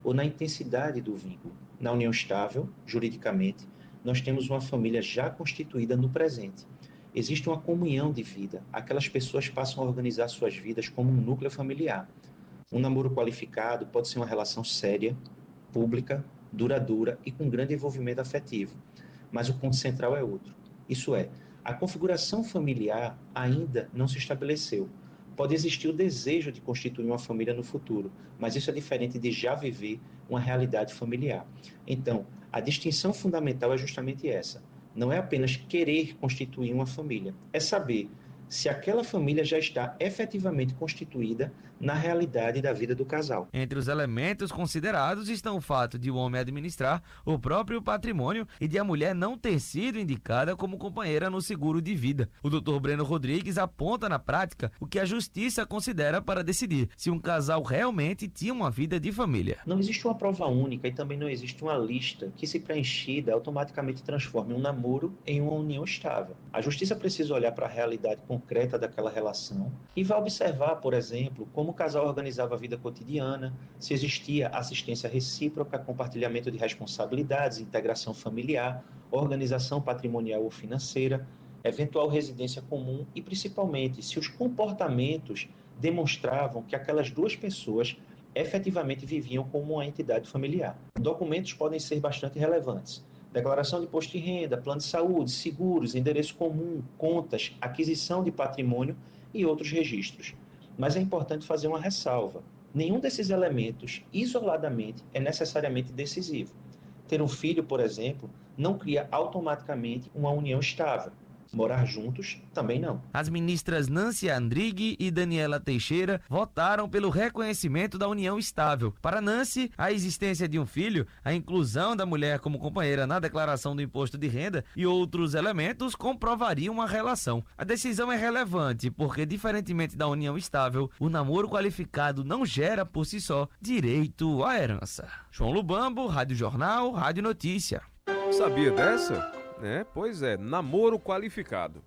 ou na intensidade do vínculo. Na união estável, juridicamente, nós temos uma família já constituída no presente. Existe uma comunhão de vida. Aquelas pessoas passam a organizar suas vidas como um núcleo familiar. Um namoro qualificado pode ser uma relação séria, pública, duradoura e com grande envolvimento afetivo. Mas o ponto central é outro. Isso é, a configuração familiar ainda não se estabeleceu. Pode existir o desejo de constituir uma família no futuro, mas isso é diferente de já viver uma realidade familiar. Então, a distinção fundamental é justamente essa. Não é apenas querer constituir uma família, é saber se aquela família já está efetivamente constituída na realidade da vida do casal. Entre os elementos considerados estão o fato de o homem administrar o próprio patrimônio e de a mulher não ter sido indicada como companheira no seguro de vida. O Dr. Breno Rodrigues aponta na prática o que a justiça considera para decidir se um casal realmente tinha uma vida de família. Não existe uma prova única e também não existe uma lista que, se preenchida, automaticamente transforme um namoro em uma união estável. A justiça precisa olhar para a realidade concreta daquela relação e vai observar, por exemplo, como o casal organizava a vida cotidiana, se existia assistência recíproca, compartilhamento de responsabilidades, integração familiar, organização patrimonial ou financeira, eventual residência comum e, principalmente, se os comportamentos demonstravam que aquelas duas pessoas efetivamente viviam como uma entidade familiar. Documentos podem ser bastante relevantes. Declaração de imposto de renda, plano de saúde, seguros, endereço comum, contas, aquisição de patrimônio e outros registros. Mas é importante fazer uma ressalva. Nenhum desses elementos, isoladamente, é necessariamente decisivo. Ter um filho, por exemplo, não cria automaticamente uma união estável. Morar juntos também não. As ministras Nancy Andrighi e Daniela Teixeira votaram pelo reconhecimento da união estável. Para Nancy, a existência de um filho, a inclusão da mulher como companheira na declaração do imposto de renda e outros elementos comprovariam a relação. A decisão é relevante porque, diferentemente da união estável, o namoro qualificado não gera por si só direito à herança. João Lubambo, Rádio Jornal, Rádio Notícia. Sabia dessa? Pois é, namoro qualificado.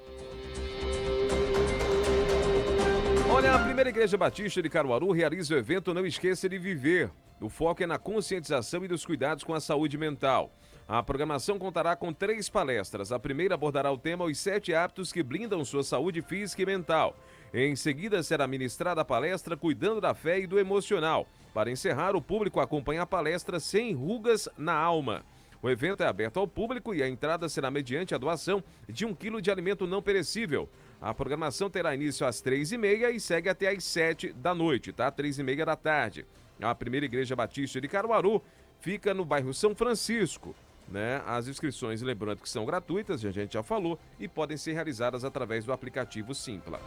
Olha, a Primeira Igreja Batista de Caruaru realiza o evento Não Esqueça de Viver. O foco é na conscientização e dos cuidados com a saúde mental. A programação contará com 3 palestras. A primeira abordará o tema Os 7 hábitos que blindam sua saúde física e mental. Em seguida, será ministrada a palestra Cuidando da Fé e do Emocional. Para encerrar, o público acompanha a palestra Sem Rugas na Alma. O evento é aberto ao público e a entrada será mediante a doação de 1 quilo de alimento não perecível. A programação terá início às 3h30 e segue até às 7 da noite, tá? 3h30 da tarde. A Primeira Igreja Batista de Caruaru fica no bairro São Francisco, né? As inscrições, lembrando que são gratuitas, a gente já falou, e podem ser realizadas através do aplicativo Simpla.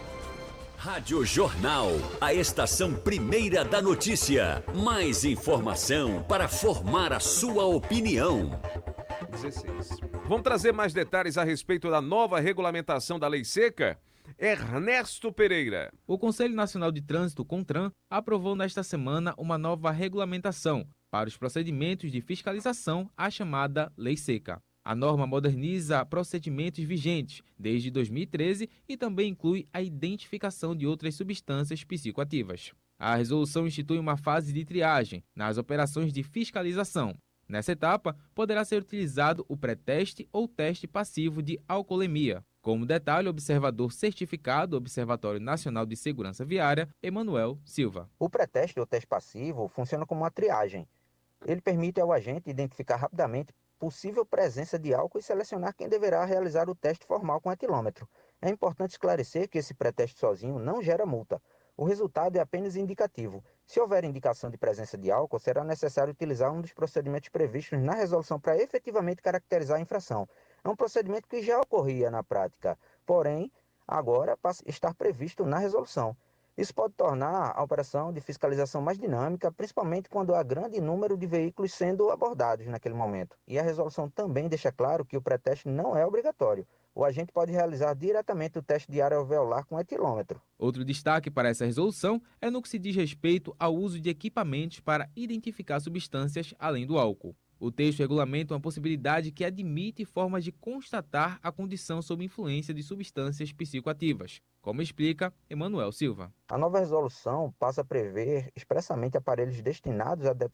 Rádio Jornal, a estação primeira da notícia. Mais informação para formar a sua opinião. 16. Vamos trazer mais detalhes a respeito da nova regulamentação da Lei Seca? Ernesto Pereira. O Conselho Nacional de Trânsito, CONTRAN, aprovou nesta semana uma nova regulamentação para os procedimentos de fiscalização, a chamada Lei Seca. A norma moderniza procedimentos vigentes desde 2013 e também inclui a identificação de outras substâncias psicoativas. A resolução institui uma fase de triagem nas operações de fiscalização. Nessa etapa, poderá ser utilizado o pré-teste ou teste passivo de alcoolemia. Como detalhe, o observador certificado do Observatório Nacional de Segurança Viária, Emanuel Silva. O pré-teste ou teste passivo funciona como uma triagem. Ele permite ao agente identificar rapidamente possível presença de álcool e selecionar quem deverá realizar o teste formal com etilômetro. É importante esclarecer que esse pré-teste sozinho não gera multa. O resultado é apenas indicativo. Se houver indicação de presença de álcool, será necessário utilizar um dos procedimentos previstos na resolução para efetivamente caracterizar a infração. É um procedimento que já ocorria na prática, porém, agora passa a estar previsto na resolução. Isso pode tornar a operação de fiscalização mais dinâmica, principalmente quando há grande número de veículos sendo abordados naquele momento. E a resolução também deixa claro que o pré-teste não é obrigatório. O agente pode realizar diretamente o teste de área alveolar com etilômetro. Outro destaque para essa resolução é no que se diz respeito ao uso de equipamentos para identificar substâncias além do álcool. O texto regulamenta uma possibilidade que admite formas de constatar a condição sob influência de substâncias psicoativas, como explica Emanuel Silva. A nova resolução passa a prever expressamente aparelhos destinados à